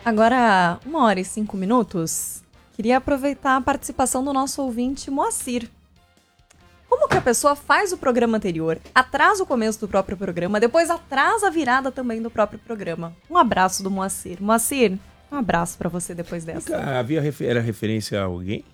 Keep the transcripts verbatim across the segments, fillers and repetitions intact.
Agora, uma hora e cinco minutos, queria aproveitar a participação do nosso ouvinte Moacir. Como que a pessoa faz o programa anterior, atrasa o começo do próprio programa, depois atrasa a virada também do próprio programa? Um abraço do Moacir. Moacir, um abraço pra você depois dessa. Havia refer- era referência a alguém?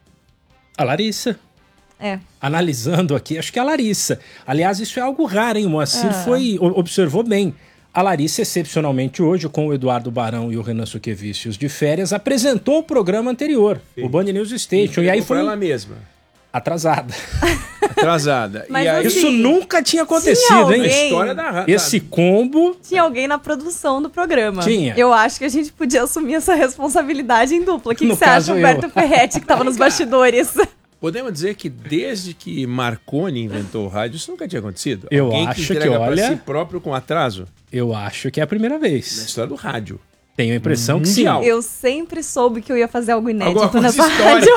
A Larissa. É. Analisando aqui, acho que é a Larissa. Aliás, isso é algo raro, hein? O Moacir Ah. foi, observou bem. A Larissa, excepcionalmente hoje, com o Eduardo Barão e o Renan Suquevicius de férias, apresentou o programa anterior, Sim. o Band News Station. E, e aí foi ela mesma. Atrasada. Atrasada. Mas e aí... assim, isso nunca tinha acontecido, alguém... hein? A história da... Esse combo... Tinha alguém na produção do programa. Tinha. Eu acho que a gente podia assumir essa responsabilidade em dupla. O que, que você caso, acha, Humberto Ferretti, que tava nos bastidores? Podemos dizer que desde que Marconi inventou o rádio, isso nunca tinha acontecido? Eu Alguém acho que, que, olha... para si próprio com atraso? Eu acho que é a primeira vez. Na história do rádio. Tenho a impressão Mundial. que sim. Eu sempre soube que eu ia fazer algo inédito Alguma nessa história.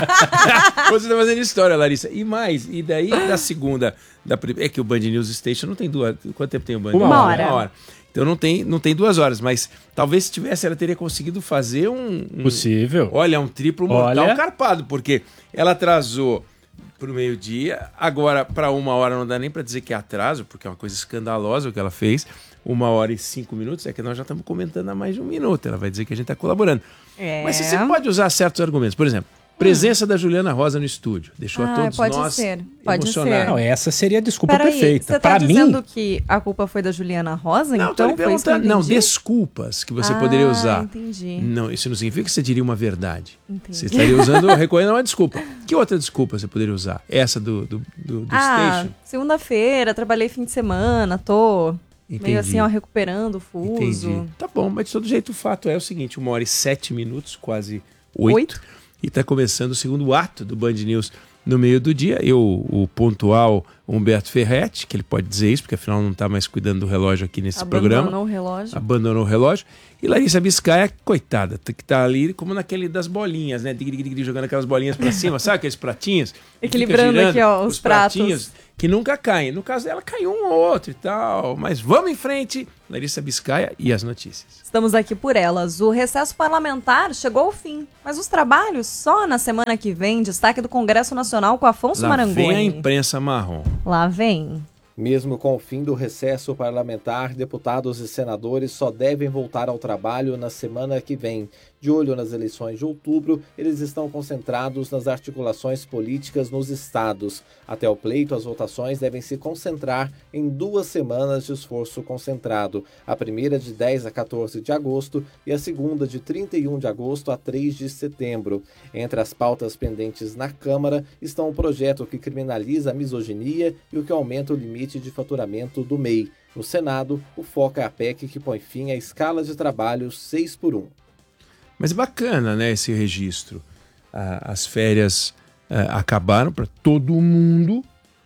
rádio. Você está fazendo história, Larissa. E mais, e daí da segunda... Da, é que o Band News Station não tem duas... Quanto tempo tem o Band News? Uma hora. Uma hora. Então não tem, não tem duas horas, mas talvez se tivesse, ela teria conseguido fazer um... um Possível. Olha, um triplo mortal Olha. carpado, porque ela atrasou para o meio-dia, agora para uma hora não dá nem para dizer que é atraso, porque é uma coisa escandalosa o que ela fez. Uma hora e cinco minutos, é que nós já estamos comentando há mais de um minuto. Ela vai dizer que a gente está colaborando. É. Mas você pode usar certos argumentos. Por exemplo, presença hum. da Juliana Rosa no estúdio. Deixou ah, a todos pode nós ser. Pode emocionados. ser. Não, essa seria a desculpa Peraí, perfeita. Você tá Pra dizendo mim... que a culpa foi da Juliana Rosa? Não, então tô foi isso que eu perguntando. Não, entendi? desculpas que você ah, poderia usar. Entendi. Não, isso não significa que você diria uma verdade. Entendi. Você estaria usando, recorrendo a uma desculpa. Que outra desculpa você poderia usar? Essa do, do, do, do ah, station? segunda-feira, trabalhei fim de semana, tô Entendi. meio assim, ó, recuperando o fuso. Entendi. Tá bom, mas de todo jeito o fato é o seguinte, uma hora e sete minutos, quase oito, Oito? e está começando o segundo ato do Band News no meio do dia. Eu, o pontual Humberto Ferretti, que ele pode dizer isso, porque afinal não está mais cuidando do relógio aqui nesse Abandonou programa. Abandonou o relógio. Abandonou o relógio. E Larissa Biscaia, coitada, que está ali como naquele das bolinhas, né? Dig, dig, dig, jogando aquelas bolinhas para cima, sabe aqueles pratinhos? Equilibrando girando, aqui, ó, os, os pratos. pratinhos que nunca caem. No caso dela, caiu um ou outro e tal. Mas vamos em frente, Larissa Biscaia e as notícias. Estamos aqui por elas. O recesso parlamentar chegou ao fim, mas os trabalhos só na semana que vem. Destaque do Congresso Nacional com Afonso Lá Marangoni. vem a imprensa marrom. Lá vem. Mesmo com o fim do recesso parlamentar, deputados e senadores só devem voltar ao trabalho na semana que vem. De olho nas eleições de outubro, eles estão concentrados nas articulações políticas nos estados. Até o pleito, as votações devem se concentrar em duas semanas de esforço concentrado. A primeira de dez a quatorze de agosto e a segunda de trinta e um de agosto a três de setembro. Entre as pautas pendentes na Câmara estão o projeto que criminaliza a misoginia e o que aumenta o limite de faturamento do M E I. No Senado, o foco é a P E C que põe fim à escala de trabalho seis por um. Mas bacana, né, esse registro. Ah, as férias ah, acabaram para todo mundo,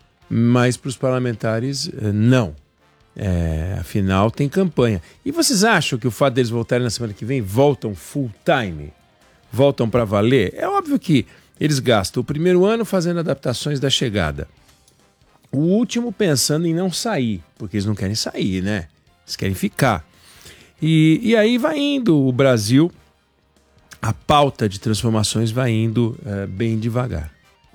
mas para os parlamentares ah, não. É, afinal, tem campanha. E vocês acham que o fato deles voltarem na semana que vem, voltam full time? Voltam para valer? É óbvio que eles gastam o primeiro ano fazendo adaptações da chegada. O último pensando em não sair, porque eles não querem sair, né? Eles querem ficar. E, e aí vai indo o Brasil... A pauta de transformações vai indo uh, bem devagar.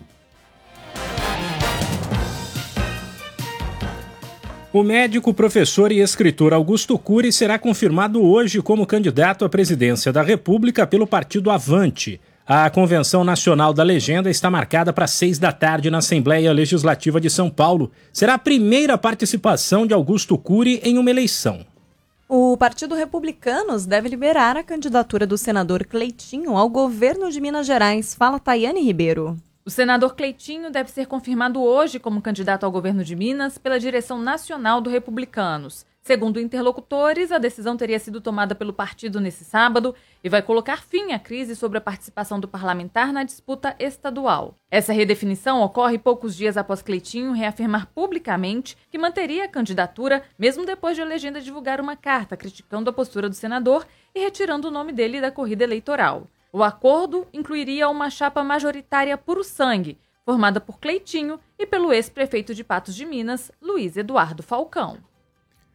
O médico, professor e escritor Augusto Cury será confirmado hoje como candidato à presidência da República pelo partido Avante. A Convenção Nacional da Legenda está marcada para seis da tarde na Assembleia Legislativa de São Paulo. Será a primeira participação de Augusto Cury em uma eleição. O Partido Republicanos deve liberar a candidatura do senador Cleitinho ao governo de Minas Gerais. Fala, Tayane Ribeiro. O senador Cleitinho deve ser confirmado hoje como candidato ao governo de Minas pela direção nacional do Republicanos. Segundo interlocutores, a decisão teria sido tomada pelo partido nesse sábado e vai colocar fim à crise sobre a participação do parlamentar na disputa estadual. Essa redefinição ocorre poucos dias após Cleitinho reafirmar publicamente que manteria a candidatura, mesmo depois de a legenda divulgar uma carta criticando a postura do senador e retirando o nome dele da corrida eleitoral. O acordo incluiria uma chapa majoritária puro sangue, formada por Cleitinho e pelo ex-prefeito de Patos de Minas, Luiz Eduardo Falcão.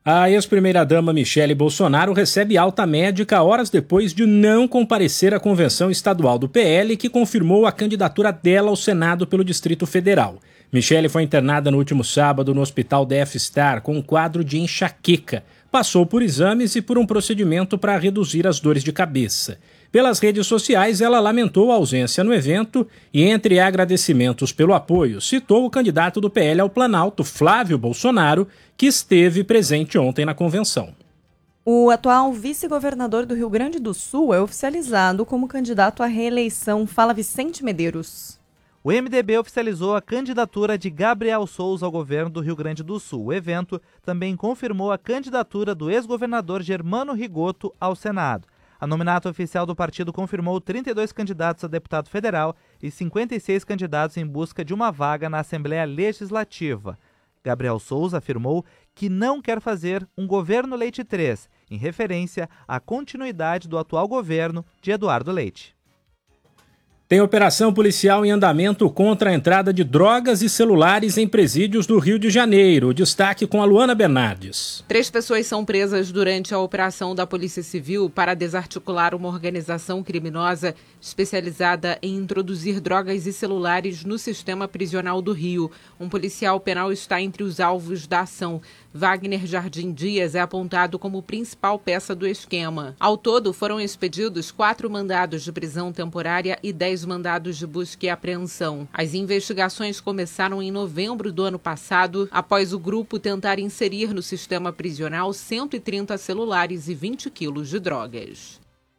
A ex-primeira-dama Michele Bolsonaro recebe alta médica horas depois de não comparecer à convenção estadual do P L, que confirmou a candidatura dela ao Senado pelo Distrito Federal. Michele foi internada no último sábado no Hospital D F Star com um quadro de enxaqueca. Passou por exames e por um procedimento para reduzir as dores de cabeça. Pelas redes sociais, ela lamentou a ausência no evento e, entre agradecimentos pelo apoio, citou o candidato do P L ao Planalto, Flávio Bolsonaro, que esteve presente ontem na convenção. O atual vice-governador do Rio Grande do Sul é oficializado como candidato à reeleição. Fala Vicente Medeiros. O M D B oficializou a candidatura de Gabriel Souza ao governo do Rio Grande do Sul. O evento também confirmou a candidatura do ex-governador Germano Rigoto ao Senado. A nominata oficial do partido confirmou trinta e dois candidatos a deputado federal e cinquenta e seis candidatos em busca de uma vaga na Assembleia Legislativa. Gabriel Souza afirmou que não quer fazer um governo Leite três, em referência à continuidade do atual governo de Eduardo Leite. Tem operação policial em andamento contra a entrada de drogas e celulares em presídios do Rio de Janeiro. O destaque com a Luana Bernardes. Três pessoas são presas durante a operação da Polícia Civil para desarticular uma organização criminosa especializada em introduzir drogas e celulares no sistema prisional do Rio. Um policial penal está entre os alvos da ação. Wagner Jardim Dias é apontado como principal peça do esquema. Ao todo, foram expedidos quatro mandados de prisão temporária e dez mandados de busca e apreensão. As investigações começaram em novembro do ano passado, após o grupo tentar inserir no sistema prisional cento e trinta celulares e vinte quilos de drogas.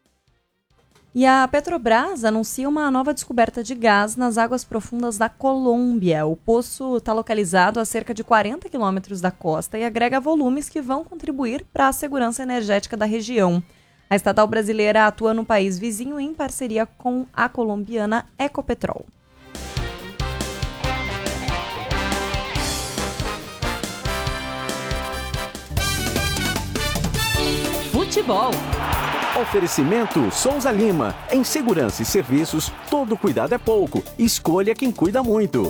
E a Petrobras anuncia uma nova descoberta de gás nas águas profundas da Colômbia. O poço está localizado a cerca de quarenta quilômetros da costa e agrega volumes que vão contribuir para a segurança energética da região. A estatal brasileira atua no país vizinho em parceria com a colombiana Ecopetrol. Futebol. Oferecimento Souza Lima. Em segurança e serviços, todo cuidado é pouco. Escolha quem cuida muito.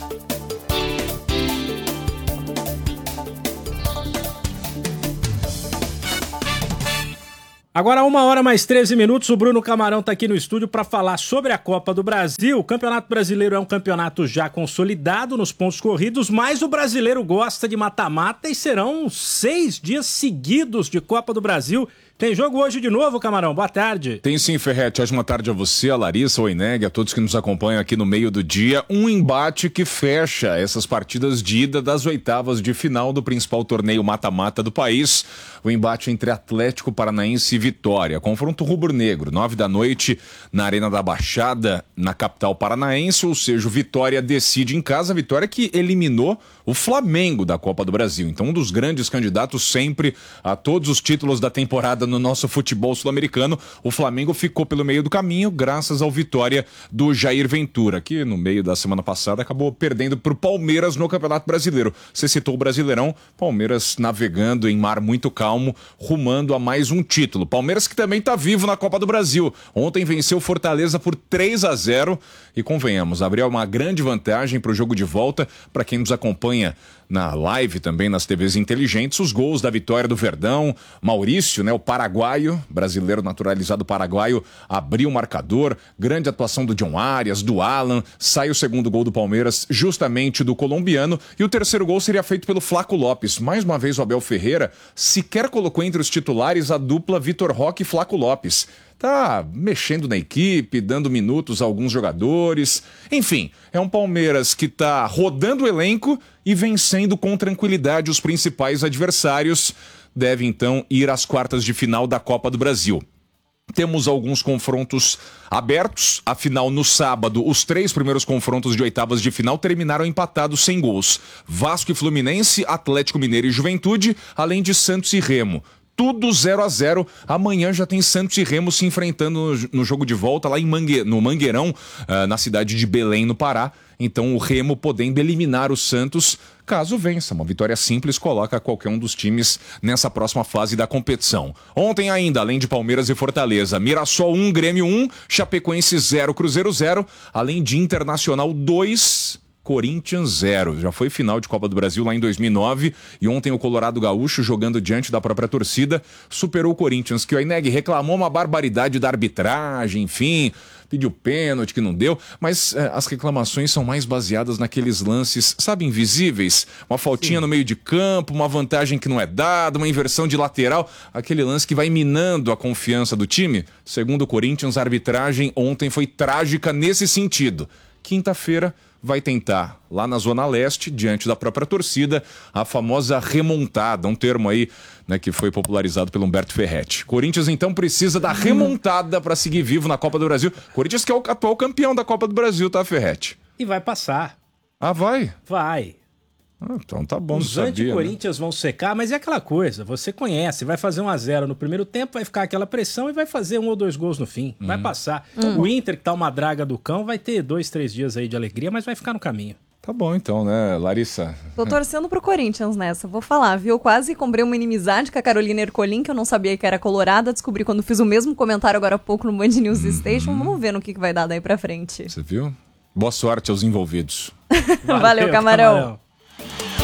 Agora, uma hora mais treze minutos, o Bruno Camarão está aqui no estúdio para falar sobre a Copa do Brasil. O Campeonato Brasileiro é um campeonato já consolidado nos pontos corridos, mas o brasileiro gosta de mata-mata e serão seis dias seguidos de Copa do Brasil. Tem jogo hoje de novo, Camarão? Boa tarde. Tem sim, Ferretti. Ótima tarde a você, a Larissa, o Ineg, a todos que nos acompanham aqui no meio do dia. Um embate que fecha essas partidas de ida das oitavas de final do principal torneio mata-mata do país. O embate entre Atlético Paranaense e Vitória. Confronto rubro-negro, nove da noite, na Arena da Baixada, na capital paranaense. Ou seja, o Vitória decide em casa. A Vitória que eliminou o Flamengo da Copa do Brasil. Então, um dos grandes candidatos sempre a todos os títulos da temporada no nosso futebol sul-americano. O Flamengo ficou pelo meio do caminho graças ao Vitória do Jair Ventura, que no meio da semana passada acabou perdendo para o Palmeiras no Campeonato Brasileiro. Você citou o Brasileirão, Palmeiras navegando em mar muito calmo, rumando a mais um título. Palmeiras que também está vivo na Copa do Brasil. Ontem venceu o Fortaleza por três a zero e convenhamos, abriu uma grande vantagem para o jogo de volta. Para quem nos acompanha na live também, nas T Vs inteligentes, os gols da vitória do Verdão. Maurício, né, o paraguaio, brasileiro naturalizado paraguaio, abriu o marcador. Grande atuação do John Arias, do Alan. Sai o segundo gol do Palmeiras, justamente do colombiano. E o terceiro gol seria feito pelo Flaco Lopes. Mais uma vez o Abel Ferreira sequer colocou entre os titulares a dupla Vitor Roque e Flaco Lopes. Tá mexendo na equipe, dando minutos a alguns jogadores. Enfim, é um Palmeiras que tá rodando o elenco e vencendo com tranquilidade os principais adversários. Deve então ir às quartas de final da Copa do Brasil. Temos alguns confrontos abertos, afinal no sábado os três primeiros confrontos de oitavas de final terminaram empatados sem gols. Vasco e Fluminense, Atlético Mineiro e Juventude, além de Santos e Remo. Tudo zero a zero. Amanhã já tem Santos e Remo se enfrentando no, no jogo de volta lá em Mangue, no Mangueirão, uh, na cidade de Belém, no Pará. Então o Remo podendo eliminar o Santos, caso vença. Uma vitória simples coloca qualquer um dos times nessa próxima fase da competição. Ontem ainda, além de Palmeiras e Fortaleza, Mirassol um, Grêmio um, Chapecoense zero, Cruzeiro zero, além de Internacional dois, Corinthians zero. Já foi final de Copa do Brasil lá em dois mil e nove e ontem o Colorado Gaúcho, jogando diante da própria torcida, superou o Corinthians, que o Aineg reclamou uma barbaridade da arbitragem, enfim, pediu pênalti que não deu, mas é, as reclamações são mais baseadas naqueles lances, sabe, invisíveis? Uma faltinha Sim. no meio de campo, uma vantagem que não é dada, uma inversão de lateral, aquele lance que vai minando a confiança do time. Segundo o Corinthians, a arbitragem ontem foi trágica nesse sentido. Quinta-feira vai tentar, lá na Zona Leste, diante da própria torcida, a famosa remontada, um termo aí, né, que foi popularizado pelo Humberto Ferretti. Corinthians, então, precisa da remontada para seguir vivo na Copa do Brasil. Corinthians que é o atual campeão da Copa do Brasil, tá, Ferretti? E vai passar. Ah, vai? Vai. Ah, então tá bom, Os anti-Corinthians né? vão secar, mas é aquela coisa, você conhece, vai fazer um a zero no primeiro tempo, vai ficar aquela pressão e vai fazer um ou dois gols no fim, hum. vai passar. Hum. O Inter, que tá uma draga do cão, vai ter dois, três dias aí de alegria, mas vai ficar no caminho. Tá bom então, né, Larissa? Tô torcendo pro Corinthians nessa, vou falar, viu? Quase comprei uma inimizade com a Carolina Ercolim, que eu não sabia que era colorada, descobri quando fiz o mesmo comentário agora há pouco no Band News hum. Station, vamos ver no que, que vai dar daí pra frente. Você viu? Boa sorte aos envolvidos. Valeu, Valeu, Camarão. Camarão.